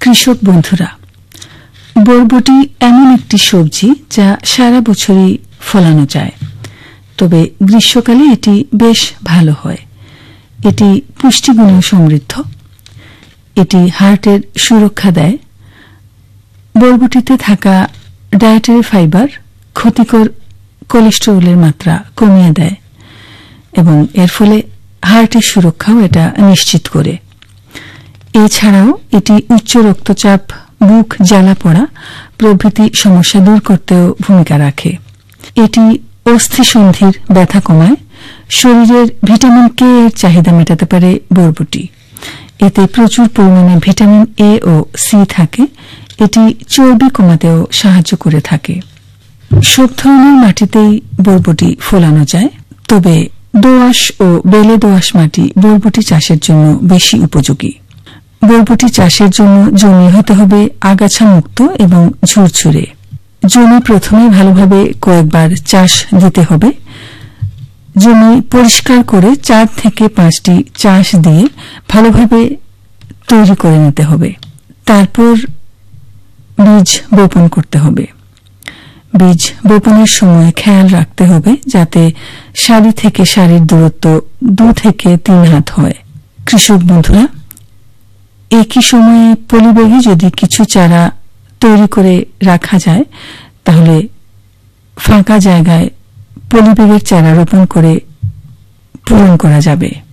কৃষক বন্ধুরা, বরবটি এমন একটি সবজি যা সারা বছরই ফলানো যায়, তবে গ্রীষ্মকালে এটি বেশ ভালো হয়। এটি পুষ্টিগুণে সমৃদ্ধ। এটি হার্টের সুরক্ষা দেয়। বরবটিতে থাকা ডায়েটারি ফাইবার ক্ষতিকর কোলেস্টেরলের মাত্রা কমিয়ে দেয় এবং এর ফলে হার্টের সুরক্ষাও এটা নিশ্চিত করে। এছাড়াও এটি উচ্চ রক্তচাপ, বুক জ্বালা পড়া প্রভৃতি সমস্যা দূর করতেও ভূমিকা রাখে। এটি অস্থিসন্ধির ব্যথা কমায়। শরীরের ভিটামিন কে এর চাহিদা মেটাতে পারে বরবটি। এতে প্রচুর পরিমাণে ভিটামিন এ ও সি থাকে। এটি চর্বি কমাতেও সাহায্য করে থাকে। সব ধরনের মাটিতেই বরবটি ফলানো যায়, তবে দোআঁশ ও বেলে দোআঁশ মাটি বরবটি চাষের জন্য বেশি উপযোগী। বরবটি চাষের জন্য জমি হতে হবে আগাছা মুক্ত এবং ঝুরঝুরে। জমি প্রথমে ভালোভাবে কয়েকবার চাষ দিতে হবে। জমি পরিষ্কার করে 4 থেকে 5টি চাষ দিয়ে ভালোভাবে তৈরি করে নিতে হবে। তারপর বীজ বপন করতে হবে। বীজ বপনের সময় খেয়াল রাখতে হবে যাতে সারি থেকে সারির দূরত্ব 2 থেকে 3 হাত হয়। কৃষক বন্ধুরা, একই সময়ে পলিব্যাগে যদি কিছু চারা তৈরি করে রাখা যায়, তাহলে ফাঁকা জায়গায় পলিব্যাগের চারা রোপণ করে পূরণ করা যাবে।